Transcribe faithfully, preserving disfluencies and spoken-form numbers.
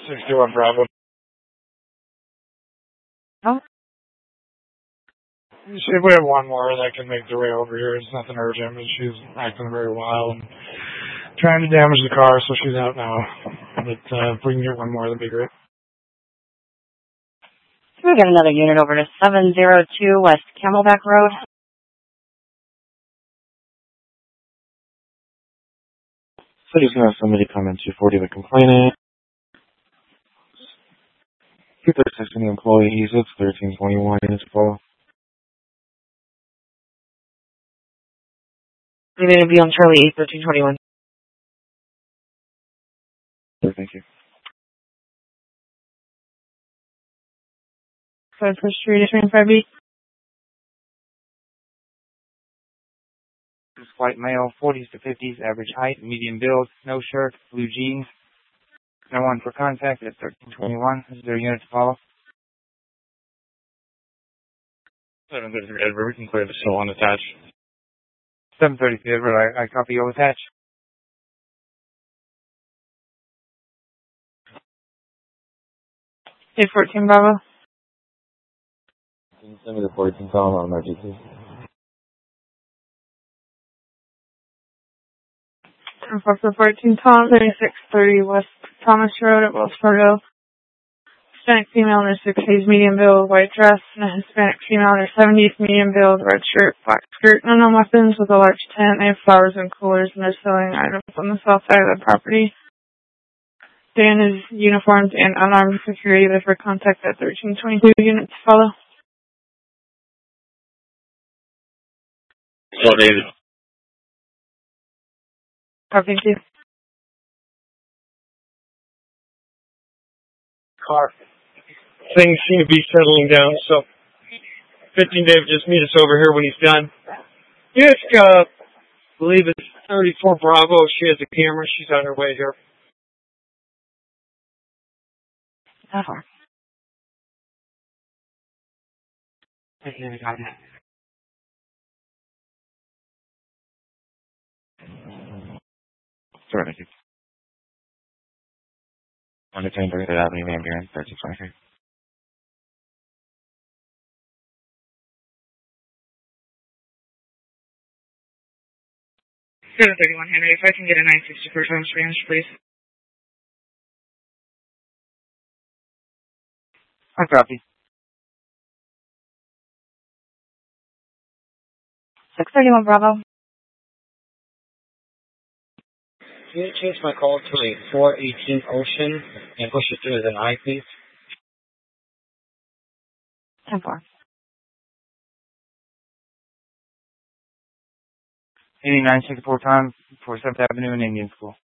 sixty-one Bravo. Oh. See, we have one more that can make their way over here. It's nothing urgent, but she's acting very wild and trying to damage the car, so she's out now. But uh, if we can get one more, that'd be great. We got another unit over to seven oh two West Camelback Road. So just gonna have somebody come in two forty with complaining. Keep their assisting the employees. It's thirteen twenty-one units full. You're going to be on Charlie eight thirteen twenty-one. Sure, thank you. First Street, twenty-five B. This white male, forties to fifties, average height, medium build, no shirt, blue jeans. No one for contact at thirteen twenty-one. Is there a unit to follow? seven thirty-three Edward, we can clear the still unattached. seven thirty-three Edward, I, I copy you attached. eight fourteen Bravo. Can you send me the fourteen column on emergency? Fox fourteen Tom, thirty-six thirty West Thomas Road at Wells Fargo. Hispanic female in her sixties, medium build, white dress, and a Hispanic female in her seventies, medium build, red shirt, black skirt, and no weapons with a large tent. They have flowers and coolers, and they're selling items on the south side of the property. Dan is uniformed and unarmed security with for contact at thirteen twenty-two units follow. So, David. Oh, thank you. Car. Things seem to be settling down, so fifteen Dave just meet us over here when he's done. Yes, uh, I believe it's thirty-four Bravo. She has a camera. She's on her way here. How far? Okay, I got it. Sure, thank you. On the ten thirty Avenue, Van Buren, thirteen twenty-three. seven thirty-one Henry, if I can get a nine sixty-four times Spanish, please. I copy. six thirty-one Bravo. Can you change my call to a four eighteen Ocean and push it through as an I, please? ten four. eighty-nine sixty-four time for seventh Avenue and Indian School.